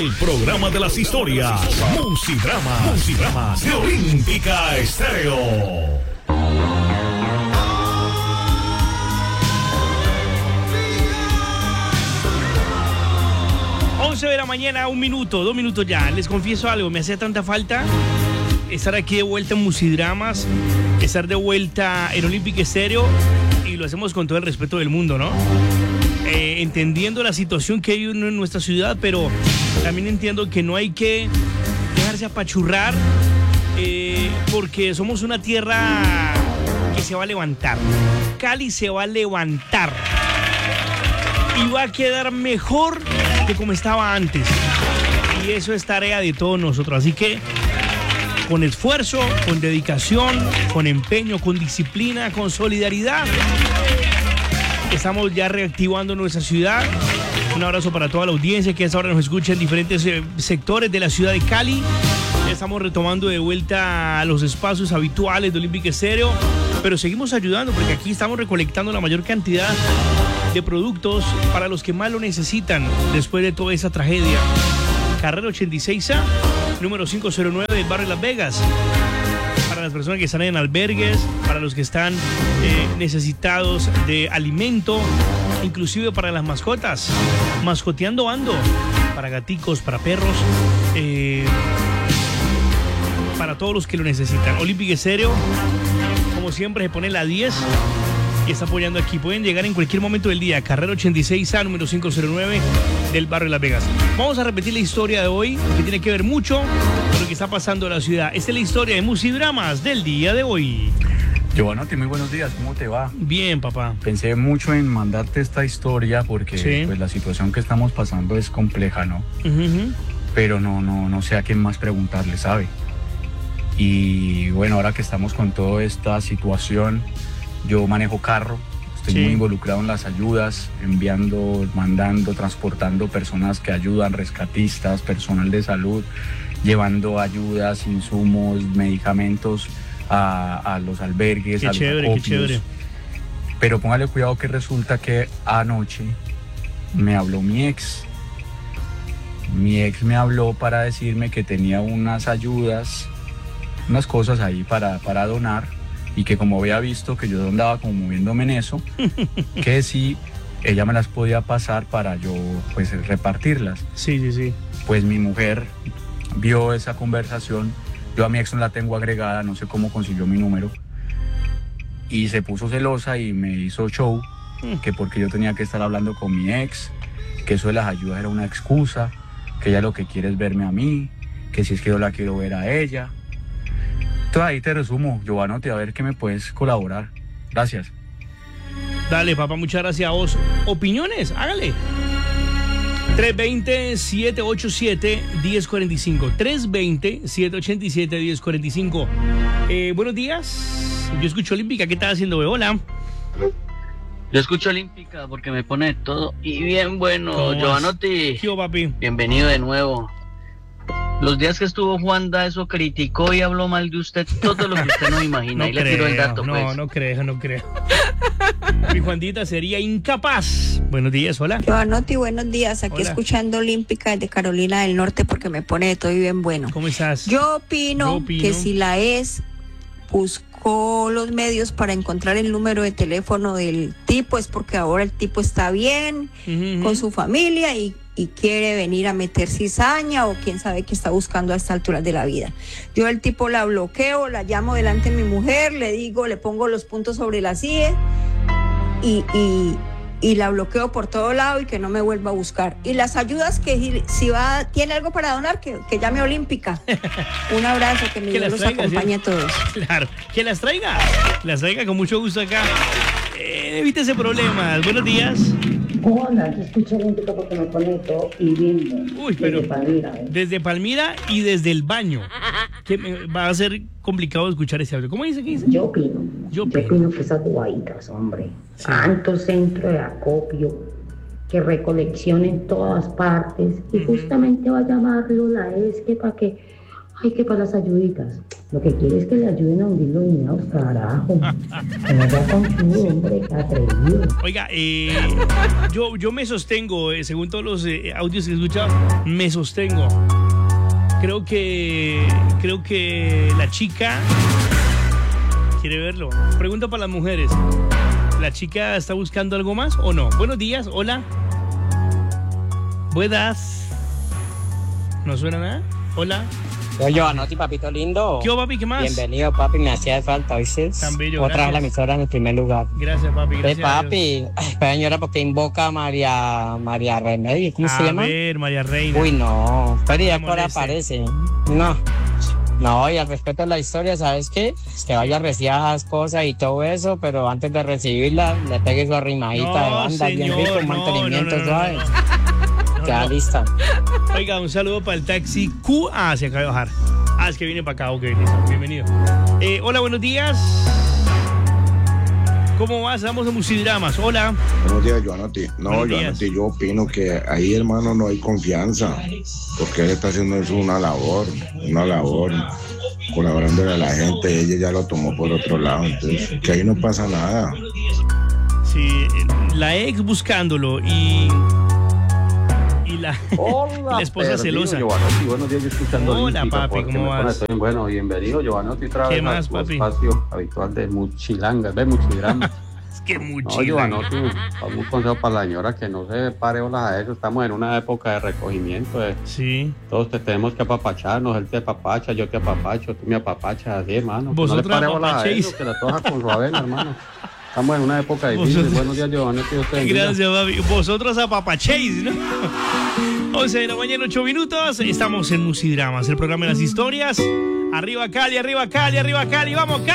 el programa de las historias. Musidramas de Olímpica Estéreo. 11 de la mañana, 1 minuto, 2 minutos ya. Les confieso algo, me hacía tanta falta estar aquí de vuelta en Musidramas, estar de vuelta en Olímpica Estéreo, y lo hacemos con todo el respeto del mundo, ¿no? Entendiendo la situación que hay en nuestra ciudad, pero también entiendo que no hay que dejarse apachurrar, porque somos una tierra que se va a levantar. Cali se va a levantar y va a quedar mejor que como estaba antes, y eso es tarea de todos nosotros. Así que con esfuerzo, con dedicación, con empeño, con disciplina, con solidaridad, estamos ya reactivando nuestra ciudad. Un abrazo para toda la audiencia que a esta hora nos escucha en diferentes sectores de la ciudad de Cali. Ya estamos retomando de vuelta a los espacios habituales de Olímpica Estéreo, pero seguimos ayudando porque aquí estamos recolectando la mayor cantidad de productos para los que más lo necesitan después de toda esa tragedia. Carrera 86A, número 509 del barrio Las Vegas. Para las personas que están en albergues, para los que están necesitados de alimento, inclusive para las mascotas. Mascoteando ando, para gaticos, para perros, para todos los que lo necesitan. Olímpica Estéreo, como siempre, se pone la 10 y está apoyando aquí. Pueden llegar en cualquier momento del día. Carrera 86A, número 509 del barrio Las Vegas. Vamos a repetir la historia de hoy, que tiene que ver mucho con lo que está pasando en la ciudad. Esta es la historia de Musidramas del día de hoy. Giovanotti, muy buenos días, ¿cómo te va? Bien, papá. Pensé mucho en mandarte esta historia porque sí, pues, la situación que estamos pasando es compleja, ¿no? Pero no sé a quién más preguntarle, ¿sabe? Y bueno, ahora que estamos con toda esta situación, yo manejo carro, estoy muy involucrado en las ayudas, enviando, mandando, transportando personas que ayudan, rescatistas, personal de salud, llevando ayudas, insumos, medicamentos a los albergues, a los acopios. Qué chévere. Pero póngale cuidado que resulta que anoche me habló mi ex. Mi ex me habló para decirme que tenía unas ayudas, unas cosas ahí para donar, y que como había visto que yo andaba como moviéndome en eso, que si ella me las podía pasar para yo pues repartirlas. Sí. Pues mi mujer vio esa conversación, yo a mi ex no la tengo agregada, no sé cómo consiguió mi número, y se puso celosa y me hizo show, que porque yo tenía que estar hablando con mi ex, que eso de las ayudas era una excusa, que ella lo que quiere es verme a mí, que si es que yo la quiero ver a ella. Entonces ahí te resumo, Giovanotti, a ver qué me puedes colaborar. Gracias. Dale, papá, muchas gracias a vos. ¿Opiniones? Hágale. 320-787-1045. 320-787-1045. Buenos días. Yo escucho Olímpica. ¿Qué estás haciendo, Hola. Yo escucho Olímpica porque me pone todo y bien bueno. Giovanotti, ¿qué, papi? Bienvenido de nuevo. Los días que estuvo Juanda, eso criticó y habló mal de usted todo lo que usted no imagina. Ahí le tiro el dato, pues. No creo. Mi Juandita sería incapaz. Buenos días, hola. Giovanotti, buenos días. Aquí hola, escuchando Olímpica de Carolina del Norte porque me pone de todo y bien bueno. ¿Cómo estás? Yo opino que si la ex buscó los medios para encontrar el número de teléfono del tipo, es porque ahora el tipo está bien con su familia y quiere venir a meter cizaña, o quién sabe qué está buscando a esta altura de la vida. Yo el tipo la bloqueo, la llamo delante de mi mujer, le digo, le pongo los puntos sobre las IE y la bloqueo por todo lado y que no me vuelva a buscar. Y las ayudas, que si tiene algo para donar, que llame a Olímpica. Un abrazo, que mi Dios los acompañe a todos. Claro, que las traiga con mucho gusto acá. Evítese problemas. Buenos días. Hola, yo escucho Olímpica porque me pone todo y bien. Uy, pero desde Palmira, desde Palmira y desde el baño. Que va a ser complicado escuchar ese audio. ¿Cómo dice? ¿Qué dice? Yo opino que esas guaitas, hombre. Sí. Tanto centro de acopio, que recolección en todas partes. Y justamente va a llamarlo la ESCE para que Ay, que para las ayuditas. Lo que quiere es que le ayuden a hundir los miados, carajo. Que no sea conchudo, hombre, atrevido. Oiga, yo me sostengo, según todos los audios que he escuchado, me sostengo. Creo que la chica quiere verlo. Pregunta para las mujeres. ¿La chica está buscando algo más o no? Buenos días, hola. Buenas. ¿No suena nada? Hola. Soy Giovanotti, papito lindo. ¿Qué papi? ¿Qué más? Bienvenido, papi, me hacía falta, ¿oíste? Tan bello, otra vez la emisora en el primer lugar. Gracias, papi, gracias. Papi, espera, señora, porque invoca a María Remedio, ¿cómo se llama? A ver, María Reina. Uy, no, pero ya No ahora moleste. aparece. No, y al respecto de la historia, ¿sabes qué? Que vaya a recibir esas cosas y todo eso, pero antes de recibirla, le pegue su arrimadita de banda, bien rico, un mantenimiento suave. Ya lista. Oiga, un saludo para el taxi Q. Se acaba de bajar. Es que viene para acá, ok, listo, bienvenido. Hola, buenos días. ¿Cómo vas? Estamos en Musidramas. Hola. Buenos días, Giovanotti. No, Buenos días. Giovanotti, yo opino que ahí, hermano, no hay confianza, porque él está haciendo eso una labor, colaborándole a la gente. Ella ya lo tomó por otro lado, entonces, que ahí no pasa nada. Sí, la ex buscándolo y la esposa celosa. Giovanotti, buenos días, yo escuchando. Hola, Olímpica, papi, ¿cómo vas? Bueno, bienvenido, Giovanotti, otra ¿Qué vez más, a tu papi? espacio habitual de Muchilangas, de Muchidramas. Es que mucho. No, Giovanotti, un consejo para la señora que no se pare olas a eso. Estamos en una época de recogimiento. Sí. Todos tenemos que apapacharnos. Él te apapacha, yo te apapacho, tú me apapachas, así, hermano. Vosotros no le pare olas a apapachéis. eso, que la toja con Suavena, hermano. Estamos en una época difícil. Buenos días, Giovanotti. Gracias, papi. Vosotros apapachéis, ¿no? 11 de la mañana, 8 minutos. Estamos en Musidramas, el programa de las historias. Arriba Cali, arriba Cali, arriba Cali. Vamos, Cali.